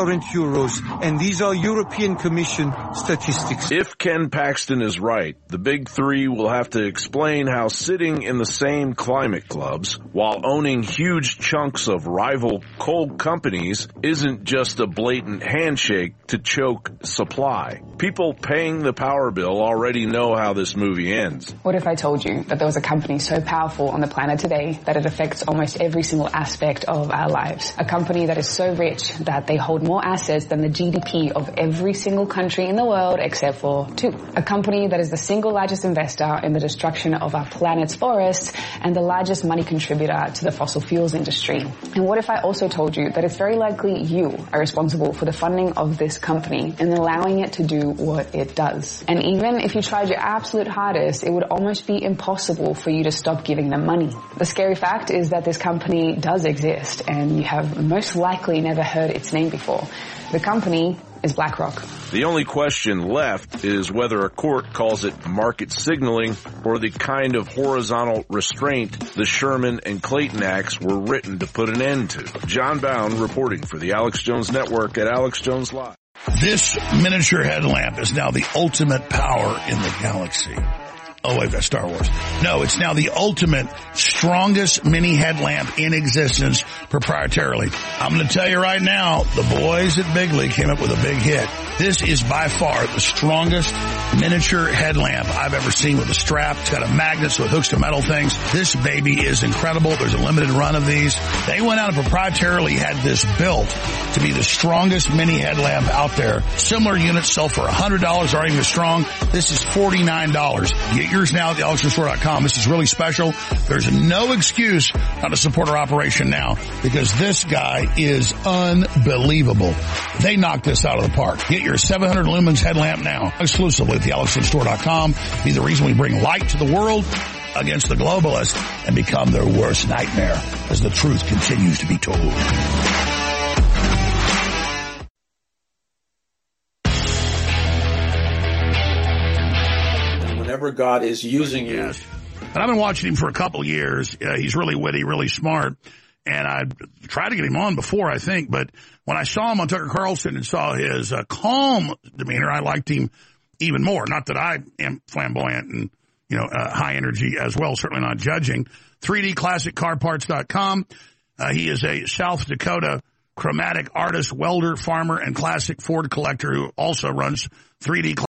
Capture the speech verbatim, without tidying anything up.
aren't euros, and these are European Commission statistics. If Ken Paxton is right, the big three will have to explain how sitting in the same climate clubs while owning huge chunks of rival coal companies isn't just a blatant handshake to choke supply. People paying the power bill already know how this movie ends. What if I told you that there was a company so powerful on the planet today that it affects almost every single aspect of our lives? A company that is so rich that they hold more assets than the G D P of every single country in the world except for two. A company that is the single largest investor in the destruction of our planet's forests and the largest money contributor to the fossil fuels industry. And what if I also told you that it's very likely you are responsible for the funding of this company and allowing it to do what it does? And even if you tried your absolute hardest, it would almost be impossible for you to stop giving them money. The scary fact is that this company does exist, and you have most likely never heard its name before. The company is BlackRock. The only question left is whether a court calls it market signaling or the kind of horizontal restraint the Sherman and Clayton Acts were written to put an end to. John Bound reporting for the Alex Jones Network at Alex Jones Live. This miniature headlamp is now the ultimate power in the galaxy. Oh, wait, that's Star Wars. No, it's now the ultimate, strongest mini headlamp in existence proprietarily. I'm going to tell you right now, the boys at Bigley came up with a big hit. This is by far the strongest miniature headlamp I've ever seen with a strap. It's got a magnet so it hooks to metal things. This baby is incredible. There's a limited run of these. They went out and proprietarily had this built to be the strongest mini headlamp out there. Similar units sell for one hundred dollars, aren't even as strong. This is forty-nine dollars. Get yours now at the alex jones store dot com. This is really special. There's no excuse not to support our operation now because this guy is unbelievable. They knocked this out of the park. Get your seven hundred lumens headlamp now exclusively at the alex jones store dot com. Be the reason we bring light to the world against the globalists and become their worst nightmare as the truth continues to be told. Whenever God is using you. Yes. And I've been watching him for a couple years. Uh, he's really witty, really smart. And I tried to get him on before, I think. But when I saw him on Tucker Carlson and saw his uh, calm demeanor, I liked him even more. Not that I am flamboyant and, you know, uh, high energy as well, certainly not judging. three D classic car parts dot com. Uh, he is a South Dakota chromatic artist, welder, farmer, and classic Ford collector who also runs three D